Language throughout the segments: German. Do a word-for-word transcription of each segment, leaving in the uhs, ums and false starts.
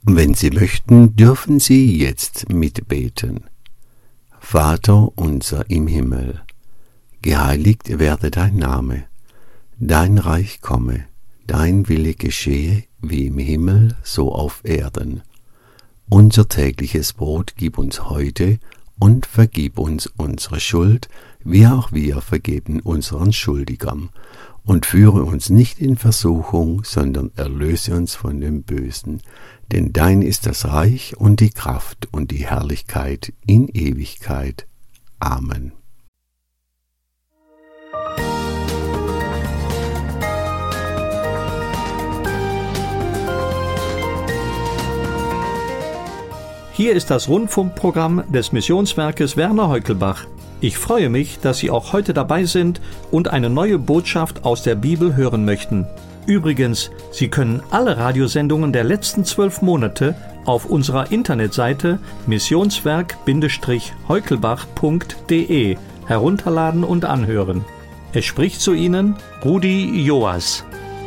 Wenn Sie möchten, dürfen Sie jetzt mitbeten. Vater unser im Himmel, geheiligt werde dein Name, dein Reich komme, dein Wille geschehe, wie im Himmel, so auf Erden. Unser tägliches Brot gib uns heute und vergib uns unsere Schuld, wie auch wir vergeben unseren Schuldigern. Und führe uns nicht in Versuchung, sondern erlöse uns von dem Bösen. Denn dein ist das Reich und die Kraft und die Herrlichkeit in Ewigkeit. Amen. Hier ist das Rundfunkprogramm des Missionswerkes Werner Heukelbach. Ich freue mich, dass Sie auch heute dabei sind und eine neue Botschaft aus der Bibel hören möchten. Übrigens, Sie können alle Radiosendungen der letzten zwölf Monate auf unserer Internetseite missionswerk Heukelbach punkt de herunterladen und anhören. Es spricht zu Ihnen Rudi Joas.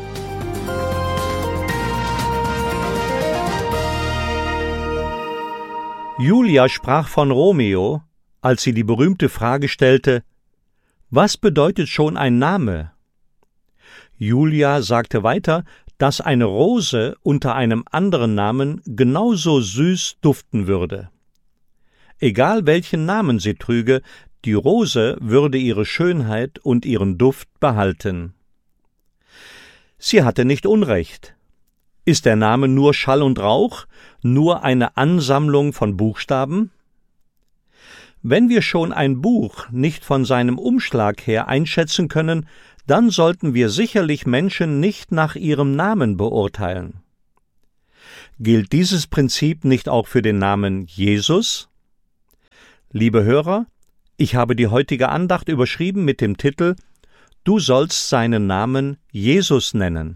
Julia sprach von Romeo, als sie die berühmte Frage stellte: Was bedeutet schon ein Name? Julia sagte weiter, dass eine Rose unter einem anderen Namen genauso süß duften würde. Egal welchen Namen sie trüge, die Rose würde ihre Schönheit und ihren Duft behalten. Sie hatte nicht Unrecht. Ist der Name nur Schall und Rauch, nur eine Ansammlung von Buchstaben? Wenn wir schon ein Buch nicht von seinem Umschlag her einschätzen können, dann sollten wir sicherlich Menschen nicht nach ihrem Namen beurteilen. Gilt dieses Prinzip nicht auch für den Namen Jesus? Liebe Hörer, ich habe die heutige Andacht überschrieben mit dem Titel »Du sollst seinen Namen Jesus nennen«.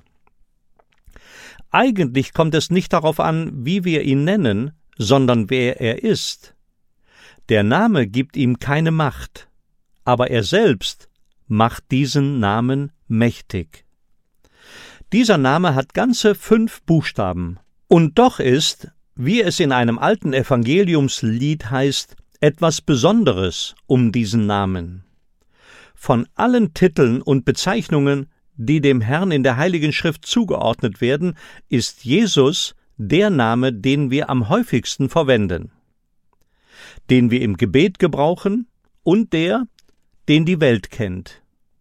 Eigentlich kommt es nicht darauf an, wie wir ihn nennen, sondern wer er ist. Der Name gibt ihm keine Macht, aber er selbst macht diesen Namen mächtig. Dieser Name hat ganze fünf Buchstaben. Und doch ist, wie es in einem alten Evangeliumslied heißt, etwas Besonderes um diesen Namen. Von allen Titeln und Bezeichnungen, die dem Herrn in der Heiligen Schrift zugeordnet werden, ist Jesus der Name, den wir am häufigsten verwenden, den wir im Gebet gebrauchen und der, den die Welt kennt.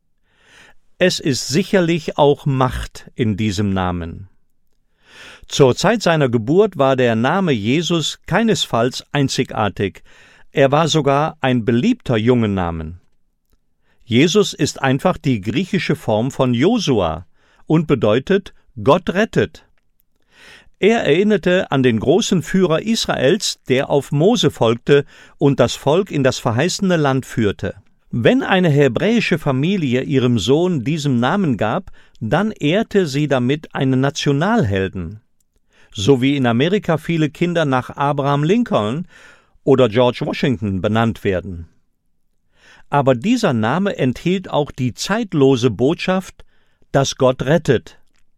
Es ist sicherlich auch Macht in diesem Namen. Zur Zeit seiner Geburt war der Name Jesus keinesfalls einzigartig, er war sogar ein beliebter Jungennamen. Jesus ist einfach die griechische Form von Josua und bedeutet Gott rettet. Er erinnerte an den großen Führer Israels, der auf Mose folgte und das Volk in das verheißene Land führte. Wenn eine hebräische Familie ihrem Sohn diesen Namen gab, dann ehrte sie damit einen Nationalhelden. So wie in Amerika viele Kinder nach Abraham Lincoln oder George Washington benannt werden. Aber dieser Name enthielt auch die zeitlose Botschaft, dass Gott rettet.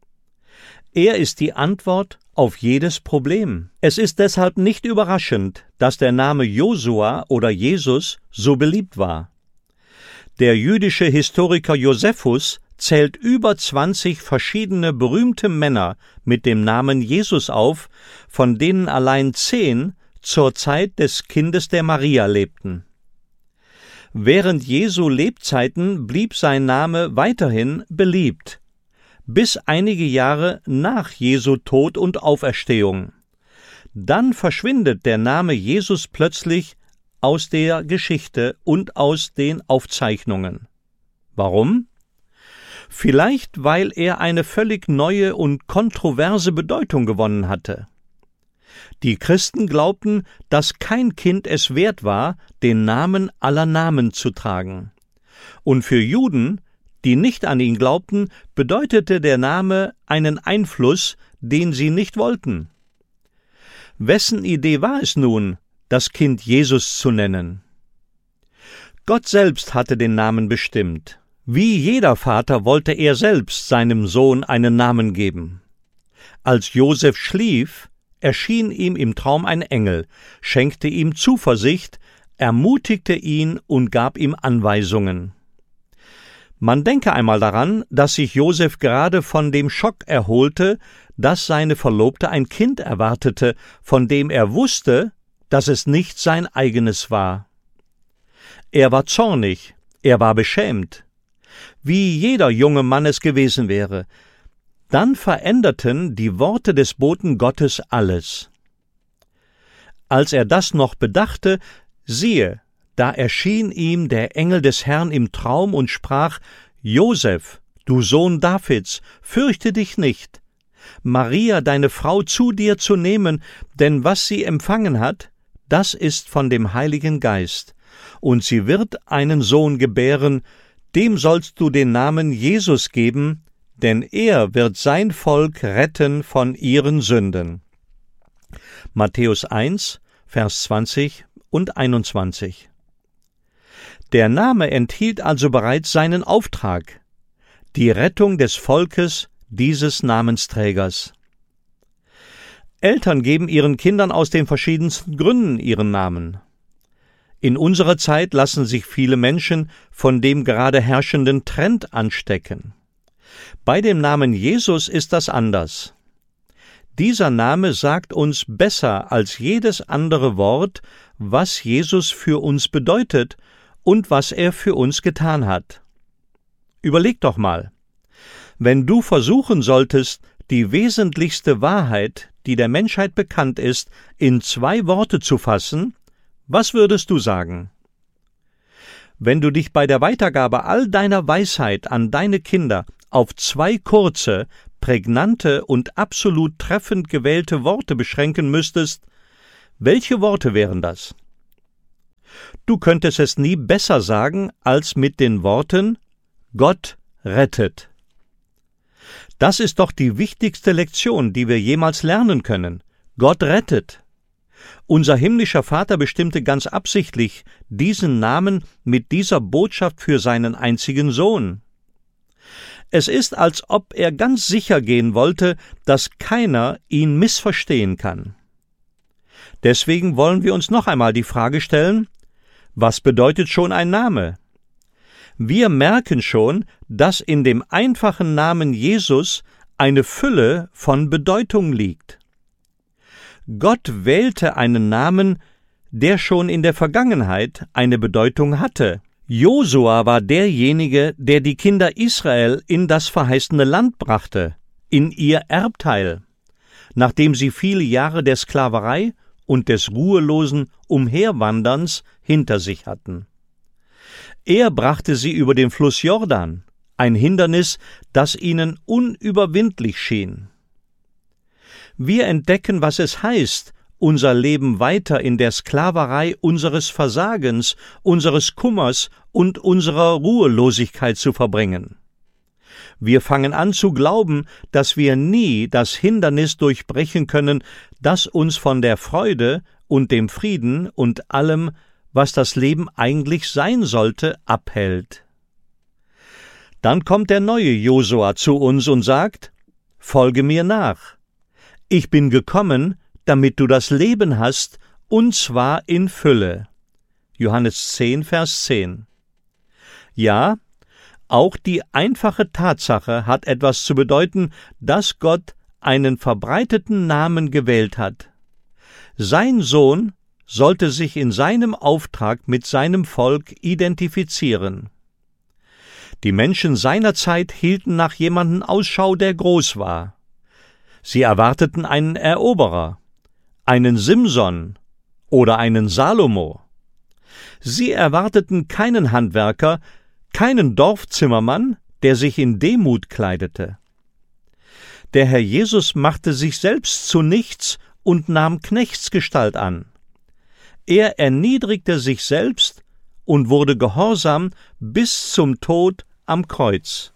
Er ist die Antwort auf jedes Problem. Es ist deshalb nicht überraschend, dass der Name Josua oder Jesus so beliebt war. Der jüdische Historiker Josephus zählt über zwanzig verschiedene berühmte Männer mit dem Namen Jesus auf, von denen allein zehn zur Zeit des Kindes der Maria lebten. Während Jesu Lebzeiten blieb sein Name weiterhin beliebt, bis einige Jahre nach Jesu Tod und Auferstehung. Dann verschwindet der Name Jesus plötzlich aus der Geschichte und aus den Aufzeichnungen. Warum? Vielleicht, weil er eine völlig neue und kontroverse Bedeutung gewonnen hatte. Die Christen glaubten, dass kein Kind es wert war, den Namen aller Namen zu tragen. Und für Juden, die nicht an ihn glaubten, bedeutete der Name einen Einfluss, den sie nicht wollten. Wessen Idee war es nun, das Kind Jesus zu nennen? Gott selbst hatte den Namen bestimmt. Wie jeder Vater wollte er selbst seinem Sohn einen Namen geben. Als Josef schlief, erschien ihm im Traum ein Engel, schenkte ihm Zuversicht, ermutigte ihn und gab ihm Anweisungen. Man denke einmal daran, dass sich Josef gerade von dem Schock erholte, dass seine Verlobte ein Kind erwartete, von dem er wusste, dass es nicht sein eigenes war. Er war zornig, er war beschämt, wie jeder junge Mann es gewesen wäre. Dann veränderten die Worte des Boten Gottes alles. Als er das noch bedachte, siehe, da erschien ihm der Engel des Herrn im Traum und sprach: Josef, du Sohn Davids, fürchte dich nicht, Maria, deine Frau, zu dir zu nehmen, denn was sie empfangen hat, das ist von dem Heiligen Geist, und sie wird einen Sohn gebären, dem sollst du den Namen Jesus geben, denn er wird sein Volk retten von ihren Sünden. Matthäus eins, Vers zwanzig und einundzwanzig. Der Name enthielt also bereits seinen Auftrag, die Rettung des Volkes dieses Namensträgers. Eltern geben ihren Kindern aus den verschiedensten Gründen ihren Namen. In unserer Zeit lassen sich viele Menschen von dem gerade herrschenden Trend anstecken. Bei dem Namen Jesus ist das anders. Dieser Name sagt uns besser als jedes andere Wort, was Jesus für uns bedeutet und was er für uns getan hat. Überleg doch mal, wenn du versuchen solltest, die wesentlichste Wahrheit, die der Menschheit bekannt ist, in zwei Worte zu fassen, was würdest du sagen? Wenn du dich bei der Weitergabe all deiner Weisheit an deine Kinder auf zwei kurze, prägnante und absolut treffend gewählte Worte beschränken müsstest, welche Worte wären das? Du könntest es nie besser sagen als mit den Worten: Gott rettet. Das ist doch die wichtigste Lektion, die wir jemals lernen können. Gott rettet. Unser himmlischer Vater bestimmte ganz absichtlich diesen Namen mit dieser Botschaft für seinen einzigen Sohn. Es ist, als ob er ganz sicher gehen wollte, dass keiner ihn missverstehen kann. Deswegen wollen wir uns noch einmal die Frage stellen: Was bedeutet schon ein Name? Wir merken schon, dass in dem einfachen Namen Jesus eine Fülle von Bedeutung liegt. Gott wählte einen Namen, der schon in der Vergangenheit eine Bedeutung hatte. Josua war derjenige, der die Kinder Israel in das verheißene Land brachte, in ihr Erbteil, nachdem sie viele Jahre der Sklaverei und des ruhelosen Umherwanderns hinter sich hatten. Er brachte sie über den Fluss Jordan, ein Hindernis, das ihnen unüberwindlich schien. Wir entdecken, was es heißt, unser Leben weiter in der Sklaverei unseres Versagens, unseres Kummers und unserer Ruhelosigkeit zu verbringen. Wir fangen an zu glauben, dass wir nie das Hindernis durchbrechen können, das uns von der Freude und dem Frieden und allem, was das Leben eigentlich sein sollte, abhält. Dann kommt der neue Josua zu uns und sagt: Folge mir nach. Ich bin gekommen, damit du das Leben hast, und zwar in Fülle. Johannes zehn, Vers zehn. Ja, auch die einfache Tatsache hat etwas zu bedeuten, dass Gott einen verbreiteten Namen gewählt hat. Sein Sohn sollte sich in seinem Auftrag mit seinem Volk identifizieren. Die Menschen seiner Zeit hielten nach jemandem Ausschau, der groß war. Sie erwarteten einen Eroberer, einen Simson oder einen Salomo. Sie erwarteten keinen Handwerker, keinen Dorfzimmermann, der sich in Demut kleidete. Der Herr Jesus machte sich selbst zu nichts und nahm Knechtsgestalt an. Er erniedrigte sich selbst und wurde gehorsam bis zum Tod am Kreuz.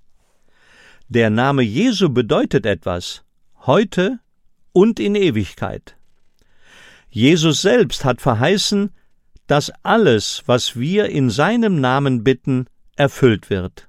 Der Name Jesu bedeutet etwas, heute und in Ewigkeit. Jesus selbst hat verheißen, dass alles, was wir in seinem Namen bitten, erfüllt wird.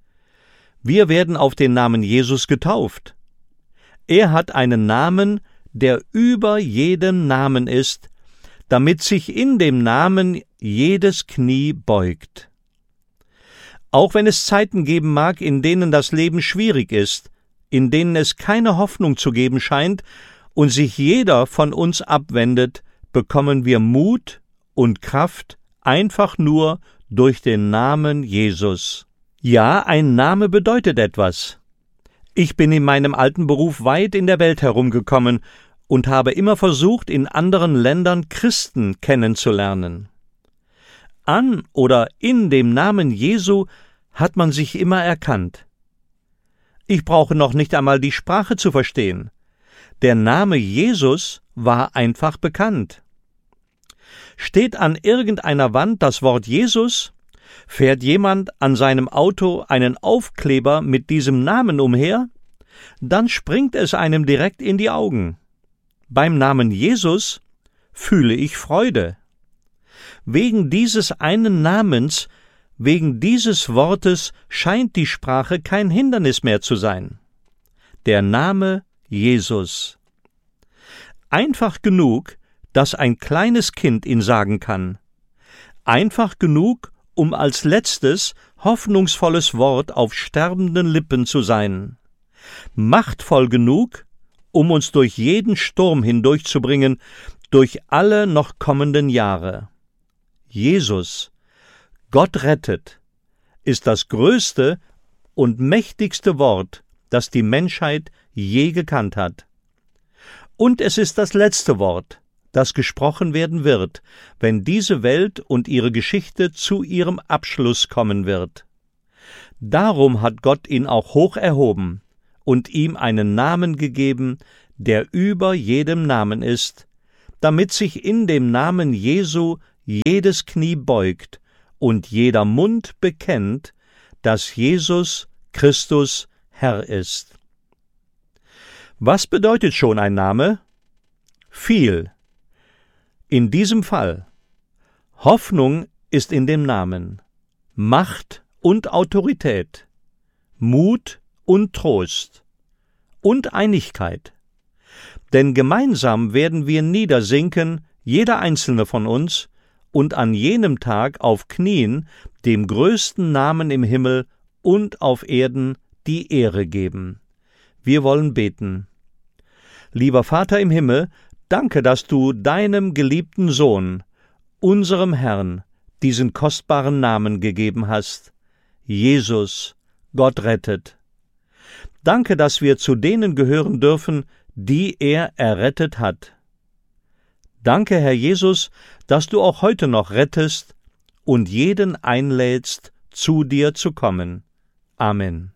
Wir werden auf den Namen Jesus getauft. Er hat einen Namen, der über jedem Namen ist, damit sich in dem Namen jedes Knie beugt. Auch wenn es Zeiten geben mag, in denen das Leben schwierig ist, in denen es keine Hoffnung zu geben scheint und sich jeder von uns abwendet, bekommen wir Mut und Kraft einfach nur durch den Namen Jesus. Ja, ein Name bedeutet etwas. Ich bin in meinem alten Beruf weit in der Welt herumgekommen und habe immer versucht, in anderen Ländern Christen kennenzulernen. An oder in dem Namen Jesu hat man sich immer erkannt. Ich brauche noch nicht einmal die Sprache zu verstehen. Der Name Jesus war einfach bekannt. Steht an irgendeiner Wand das Wort Jesus, fährt jemand an seinem Auto einen Aufkleber mit diesem Namen umher, dann springt es einem direkt in die Augen. Beim Namen Jesus fühle ich Freude. Wegen dieses einen Namens, wegen dieses Wortes scheint die Sprache kein Hindernis mehr zu sein. Der Name Jesus. Einfach genug, dass ein kleines Kind ihn sagen kann. Einfach genug, um als letztes, hoffnungsvolles Wort auf sterbenden Lippen zu sein. Machtvoll genug, um uns durch jeden Sturm hindurchzubringen, durch alle noch kommenden Jahre. Jesus, Gott rettet, ist das größte und mächtigste Wort, das die Menschheit je gekannt hat. Und es ist das letzte Wort, das gesprochen werden wird, wenn diese Welt und ihre Geschichte zu ihrem Abschluss kommen wird. Darum hat Gott ihn auch hoch erhoben und ihm einen Namen gegeben, der über jedem Namen ist, damit sich in dem Namen Jesu jedes Knie beugt und jeder Mund bekennt, dass Jesus Christus Herr ist. Was bedeutet schon ein Name? Viel. In diesem Fall. Hoffnung ist in dem Namen, Macht und Autorität, Mut und Trost und Einigkeit. Denn gemeinsam werden wir niedersinken, jeder einzelne von uns, und an jenem Tag auf Knien dem größten Namen im Himmel und auf Erden die Ehre geben. Wir wollen beten. Lieber Vater im Himmel, danke, dass du deinem geliebten Sohn, unserem Herrn, diesen kostbaren Namen gegeben hast. Jesus, Gott rettet. Danke, dass wir zu denen gehören dürfen, die er errettet hat. Danke, Herr Jesus, dass du auch heute noch rettest und jeden einlädst, zu dir zu kommen. Amen.